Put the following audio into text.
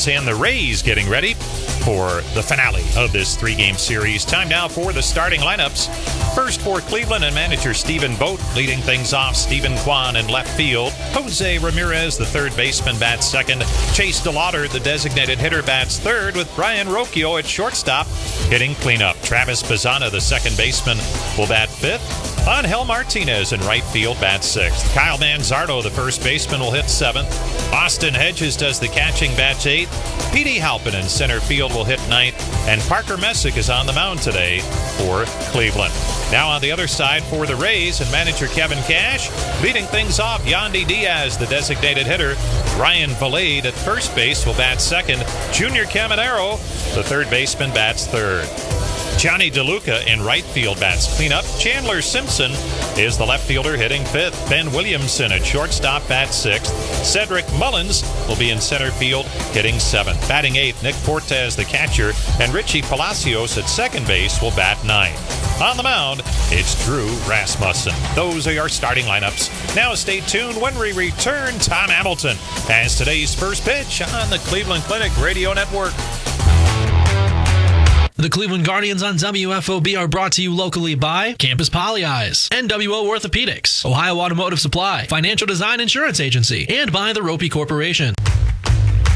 Guardians and the Rays getting ready for the finale of this three-game series. Time now for the starting lineups. First for Cleveland and manager Stephen Vogt leading things off. Stephen Kwan in left field. Jose Ramirez, the third baseman, bats second. Chase DeLauder, the designated hitter, bats third, with Brian Rocchio at shortstop hitting cleanup. Travis Pizzana, the second baseman, will bat fifth. Angel Martinez in right field bats sixth. Kyle Manzardo, the first baseman, will hit seventh. Austin Hedges does the catching, bats eighth. Petey Halpin in center field will hit ninth. And Parker Messick is on the mound today for Cleveland. Now on the other side for the Rays and manager Kevin Cash. Leading things off, Yandy Diaz, the designated hitter. Ryan Valade at first base will bat second. Junior Caminero, the third baseman, bats third. Johnny DeLuca in right field bats cleanup. Chandler Simpson is the left fielder hitting fifth. Ben Williamson at shortstop bats sixth. Cedric Mullins will be in center field hitting seventh. Batting eighth, Nick Fortes, the catcher, and Richie Palacios at second base will bat ninth. On the mound, it's Drew Rasmussen. Those are your starting lineups. Now stay tuned when we return. Tom Hamilton has today's first pitch on the Cleveland Clinic Radio Network. The Cleveland Guardians on WFOB are brought to you locally by Campus Poly Eyes, NWO Orthopedics, Ohio Automotive Supply, Financial Design Insurance Agency, and by the Ropey Corporation.